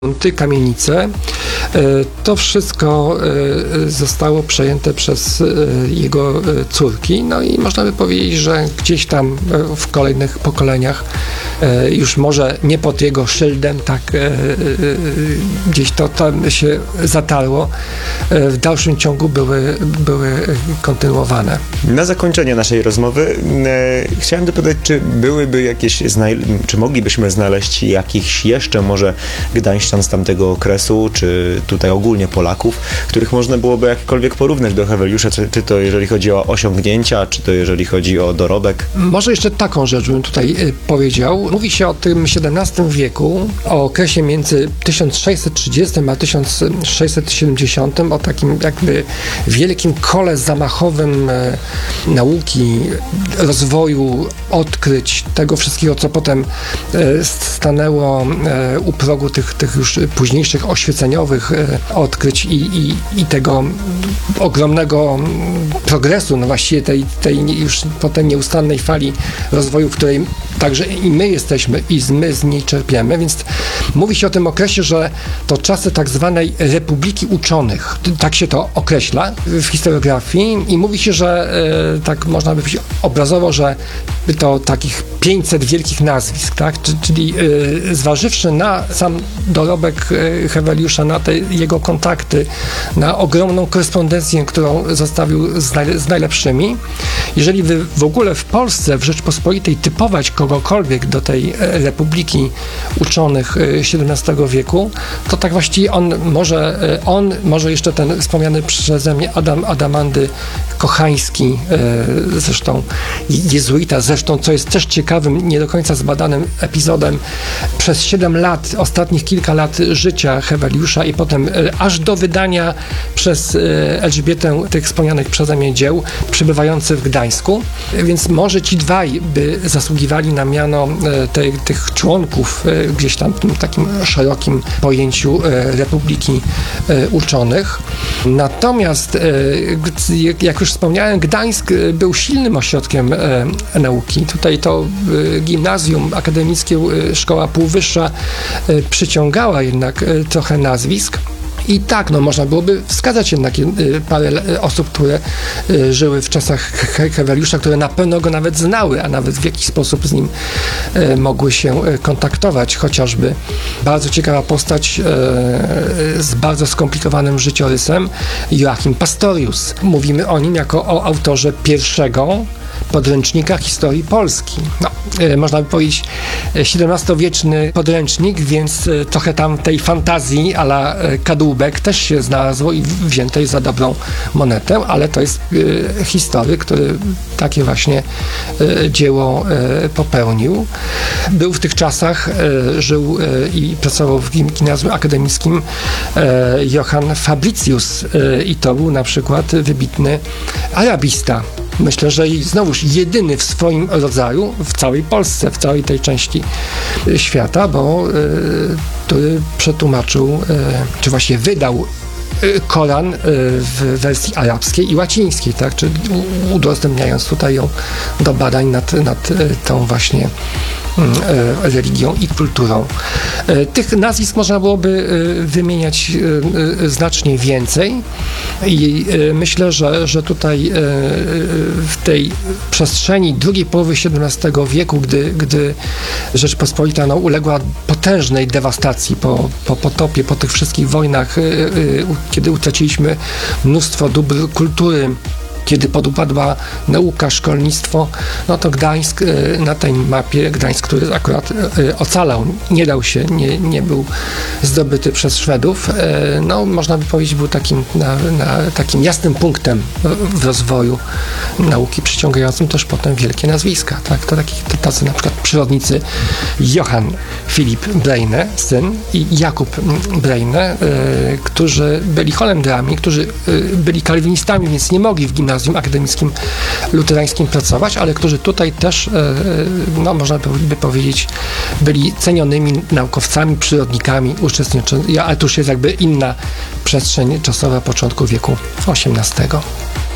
kamienice. To wszystko zostało przejęte przez jego córki, no i można by powiedzieć, że gdzieś tam w kolejnych pokoleniach, już może nie pod jego szyldem, tak gdzieś to tam się zatarło, w dalszym ciągu były kontynuowane. Na zakończenie naszej rozmowy chciałem dopytać, czy byłyby jakieś, czy moglibyśmy znaleźć jakichś jeszcze może gdańszczan z tamtego okresu, czy tutaj ogólnie Polaków, których można byłoby jakkolwiek porównać do Heweliusza, czy to jeżeli chodzi o osiągnięcia, czy to jeżeli chodzi o dorobek? Może jeszcze taką rzecz bym tutaj powiedział. Mówi się o tym XVII wieku, o okresie między 1630 a 1670, o takim jakby wielkim kole zamachowym nauki, rozwoju, odkryć, tego wszystkiego, co potem stanęło u progu tych już późniejszych oświeceniowych odkryć i tego ogromnego progresu, no właściwie tej już potem nieustannej fali rozwoju, w której także i my jesteśmy i my z niej czerpiemy, więc mówi się o tym okresie, że to czasy tak zwanej Republiki Uczonych, tak się to określa w historiografii i mówi się, że tak można by powiedzieć obrazowo, że to takich 500 wielkich nazwisk, tak? Czyli zważywszy na sam dorobek Heweliusza, na te jego kontakty, na ogromną korespondencję, którą zostawił z najlepszymi, jeżeli w ogóle w Polsce, w Rzeczpospolitej typować kogokolwiek do tej Republiki Uczonych XVII wieku, to tak właściwie może jeszcze ten wspomniany przeze mnie Adamandy Kochański, zresztą jezuita, co jest też ciekawym, nie do końca zbadanym epizodem, przez 7 lat, ostatnich kilka lat życia Heweliusza i potem aż do wydania przez Elżbietę tych wspomnianych przeze mnie dzieł, przebywający w Gdańsku, więc może ci dwaj by zasługiwali na miano tych członków gdzieś tam w takim szerokim pojęciu Republiki Uczonych. Natomiast, jak już wspomniałem, Gdańsk był silnym ośrodkiem nauki. Tutaj to gimnazjum akademickie, szkoła półwyższa przyciągała jednak trochę nazwisk. I tak, no można byłoby wskazać jednak parę osób, które żyły w czasach Heweliusza, które na pewno go nawet znały, a nawet w jakiś sposób z nim mogły się kontaktować. Chociażby bardzo ciekawa postać z bardzo skomplikowanym życiorysem, Joachim Pastorius. Mówimy o nim jako o autorze pierwszego podręcznika historii Polski. No, można by powiedzieć XVII-wieczny podręcznik, więc trochę tam tej fantazji a la kadłubek też się znalazło i wziętej za dobrą monetę, ale to jest historyk, który takie właśnie dzieło popełnił. Był w tych czasach, żył i pracował w gimnazjum akademickim Johann Fabricius i to był na przykład wybitny arabista. Myślę, że i znowuż jedyny w swoim rodzaju w całej Polsce, w całej tej części świata, bo który przetłumaczył, czy właśnie wydał Koran w wersji arabskiej i łacińskiej, tak? Czy udostępniając tutaj ją do badań nad tą właśnie religią i kulturą. Tych nazwisk można byłoby wymieniać znacznie więcej i myślę, że tutaj w tej przestrzeni drugiej połowy XVII wieku, gdy Rzeczpospolita uległa potężnej dewastacji po potopie, po tych wszystkich wojnach, kiedy utraciliśmy mnóstwo dóbr kultury, kiedy podupadła nauka, szkolnictwo, no to Gdańsk na tej mapie, Gdańsk, który akurat ocalał, nie dał się, nie był zdobyty przez Szwedów, no można by powiedzieć, był takim jasnym punktem w rozwoju nauki, przyciągającym też potem wielkie nazwiska, tak? To tacy na przykład przyrodnicy Johann Philipp Brejne, syn, i Jakub Brejne, którzy byli holendrami, którzy byli kalwinistami, więc nie mogli w gimnazjum akademickim luterańskim pracować, ale którzy tutaj też, no można by powiedzieć, byli cenionymi naukowcami, przyrodnikami, ale to już jest jakby inna przestrzeń czasowa początku wieku XVIII.